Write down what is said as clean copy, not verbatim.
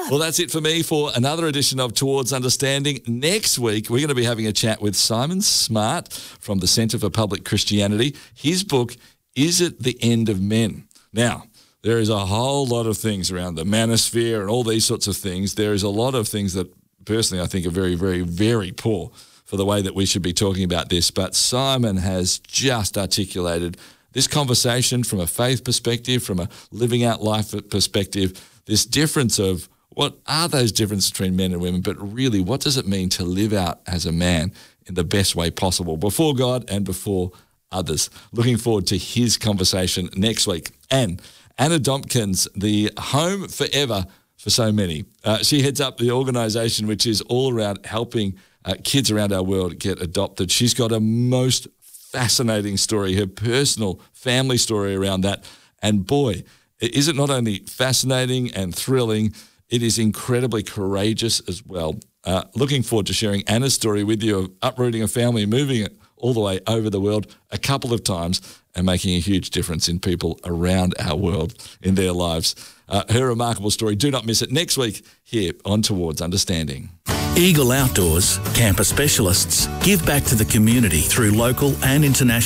Well, that's it for me for another edition of Towards Understanding. Next week, we're going to be having a chat with Simon Smart from the Centre for Public Christianity. His book, Is It the End of Men? Now, there is a whole lot of things around the manosphere and all these sorts of things. There is a lot of things that personally I think are very, very, very poor for the way that we should be talking about this. But Simon has just articulated this conversation from a faith perspective, from a living out life perspective, this difference of what are those differences between men and women, but really what does it mean to live out as a man in the best way possible before God and before others. Looking forward to his conversation next week. And Anna Dompkins, the Home Forever for so many. She heads up the organisation which is all around helping kids around our world get adopted. She's got a most fascinating story, her personal family story around that. And boy, is it not only fascinating and thrilling, it is incredibly courageous as well. Looking forward to sharing Anna's story with you of uprooting a family and moving it all the way over the world a couple of times and making a huge difference in people around our world, in their lives. Her remarkable story. Do not miss it next week here on Towards Understanding. Eagle Outdoors, camper specialists, give back to the community through local and international